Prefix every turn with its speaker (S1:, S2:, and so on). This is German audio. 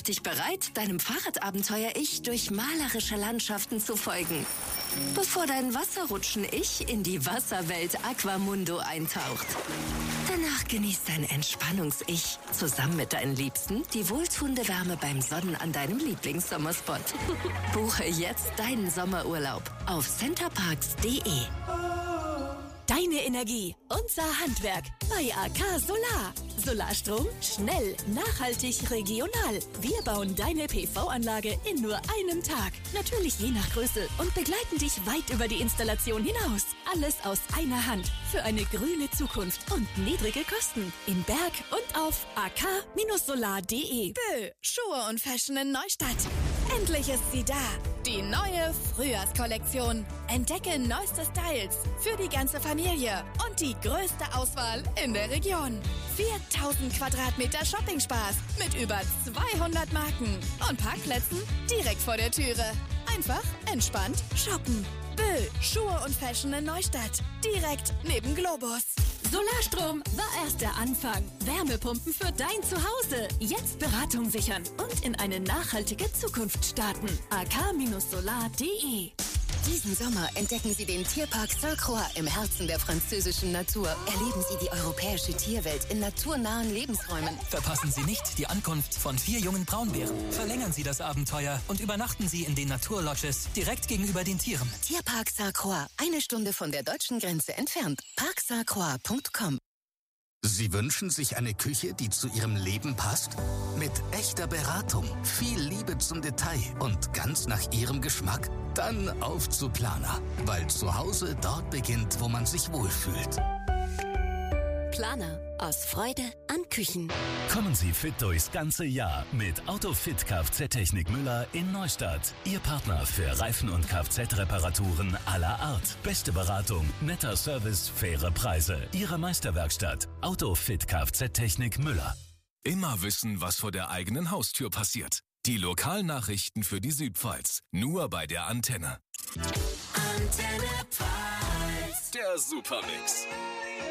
S1: Mach dich bereit, deinem Fahrradabenteuer-Ich durch malerische Landschaften zu folgen. Bevor dein Wasserrutschen-Ich in die Wasserwelt Aquamundo eintaucht. Danach genießt dein Entspannungs-Ich zusammen mit deinen Liebsten die wohltuende Wärme beim Sonnen an deinem Lieblingssommerspot. Buche jetzt deinen Sommerurlaub auf centerparks.de.
S2: Deine Energie, unser Handwerk bei AK Solar. Solarstrom, schnell, nachhaltig, regional. Wir bauen deine PV-Anlage in nur einem Tag. Natürlich je nach Größe und begleiten dich weit über die Installation hinaus. Alles aus einer Hand für eine grüne Zukunft und niedrige Kosten. In Berg und auf ak-solar.de.
S3: Bö, Schuhe und Fashion in Neustadt. Endlich ist sie da. Die neue Frühjahrskollektion. Entdecke neueste Styles für die ganze Familie und die größte Auswahl in der Region. 4000 Quadratmeter Shopping-Spaß mit über 200 Marken und Parkplätzen direkt vor der Türe. Einfach entspannt shoppen. Bö, Schuhe und Fashion in Neustadt. Direkt neben Globus.
S2: Solarstrom war erst der Anfang. Wärmepumpen für dein Zuhause. Jetzt Beratung sichern und in eine nachhaltige Zukunft starten. ak-solar.de.
S1: Diesen Sommer entdecken Sie den Tierpark Sainte-Croix im Herzen der französischen Natur. Erleben Sie die europäische Tierwelt in naturnahen Lebensräumen.
S4: Verpassen Sie nicht die Ankunft von 4 jungen Braunbären. Verlängern Sie das Abenteuer und übernachten Sie in den Naturlodges direkt gegenüber den Tieren.
S1: Tierpark Sainte-Croix, 1 Stunde von der deutschen Grenze entfernt. parksainte-croix.com.
S5: Sie wünschen sich eine Küche, die zu Ihrem Leben passt? Mit echter Beratung, viel Liebe zum Detail und ganz nach Ihrem Geschmack? Dann auf zu Planer, weil zu Hause dort beginnt, wo man sich wohlfühlt.
S1: Planer, aus Freude an Küchen.
S6: Kommen Sie fit durchs ganze Jahr mit Autofit Kfz-Technik Müller in Neustadt. Ihr Partner für Reifen- und Kfz-Reparaturen aller Art. Beste Beratung, netter Service, faire Preise. Ihre Meisterwerkstatt. Autofit Kfz-Technik Müller.
S7: Immer wissen, was vor der eigenen Haustür passiert. Die Lokalnachrichten für die Südpfalz. Nur bei der Antenne.
S2: Antenne Pfalz.
S7: Der Supermix.